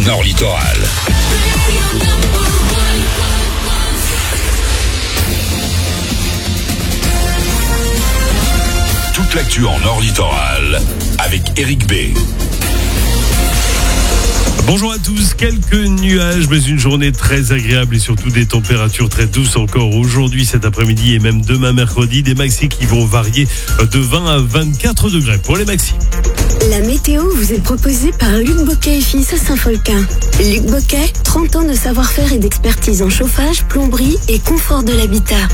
Nord Littoral. Toute l'actu en Nord Littoral avec Eric B. Bonjour à tous, quelques nuages, mais une journée très agréable et surtout des températures très douces encore aujourd'hui, cet après-midi et même demain mercredi. Des maxis qui vont varier de 20 à 24 degrés pour les maxis. La météo vous est proposée par Luc Boquet et Fils à Saint-Folquin. Luc Boquet, 30 ans de savoir-faire et d'expertise en chauffage, plomberie et confort de l'habitat.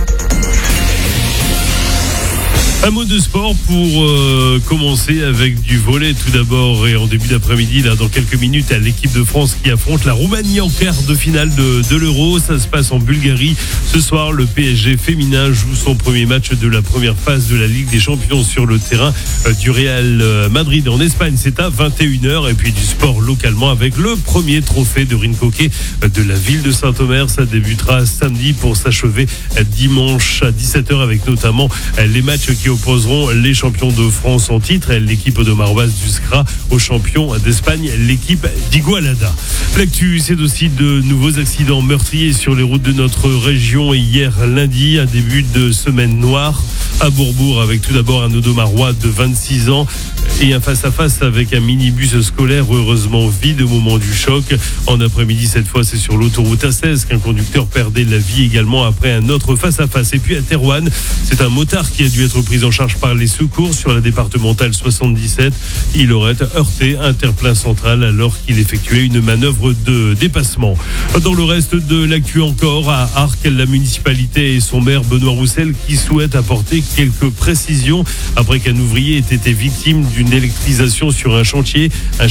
Un mot de sport pour commencer avec du volley tout d'abord et en début d'après-midi, là dans quelques minutes, à l'équipe de France qui affronte la Roumanie en quart de finale de l'Euro. Ça se passe en Bulgarie. Ce soir, le PSG féminin joue son premier match de la première phase de la Ligue des Champions sur le terrain du Real Madrid en Espagne. C'est à 21h et puis du sport localement avec le premier trophée de Rincoquet de la ville de Saint-Omer. Ça débutera samedi pour s'achever dimanche à 17h avec notamment les matchs qui opposeront les champions de France en titre, l'équipe de Marbas du SCRA aux champions d'Espagne, l'équipe d'Igualada. L'actu, c'est aussi de nouveaux accidents meurtriers sur les routes de notre région. Hier lundi, un début de semaine noire à Bourbourg avec tout d'abord un odomarois de 26 ans et un face-à-face avec un minibus scolaire heureusement vide au moment du choc. En après-midi, cette fois, c'est sur l'autoroute A16 qu'un conducteur perdait la vie également après un autre face-à-face. Et puis à Thérouanne, c'est un motard qui a dû être pris en charge par les secours sur la départementale 77. Il aurait heurté un terre-plein central alors qu'il effectuait une manœuvre de dépassement. Dans le reste de l'actu encore, à Arques, la municipalité et son maire Benoît Roussel qui souhaitent apporter quelques précisions après qu'un ouvrier ait été victime d'une électrisation sur un chantier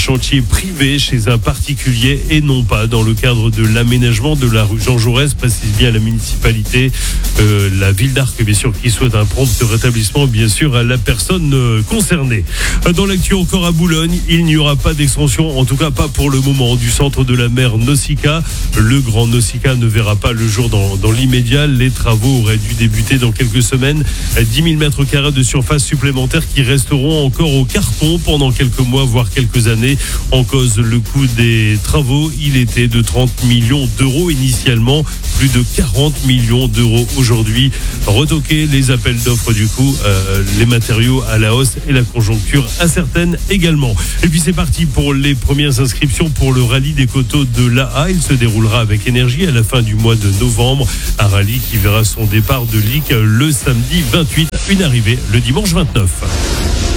privé chez un particulier et non pas dans le cadre de l'aménagement de la rue Jean Jaurès, précise bien la municipalité. La ville d'Arques, bien sûr, qui souhaite un prompt rétablissement, bien sûr, à la personne concernée. Dans l'actu encore à Boulogne, il n'y aura pas d'extension, en tout cas pas pour le moment, du centre de la mer Nausicaa. Le grand Nausicaa ne verra pas le jour dans l'immédiat. Les travaux auraient dû débuter dans quelques semaines. 10 000 mètres carrés de surface supplémentaires qui resteront encore au carton pendant quelques mois, voire quelques années. En cause, le coût des travaux, il était de 30 millions d'euros initialement, plus de 40 millions d'euros aujourd'hui. Retoquer les appels d'offres du coup, les matériaux à la hausse et la conjoncture incertaine également. Et puis c'est parti pour les premières inscriptions pour le rallye des coteaux de l'AA. Il se déroulera avec énergie à la fin du mois de novembre. Un rallye qui verra son départ de Lic le samedi 28, une arrivée le dimanche 29.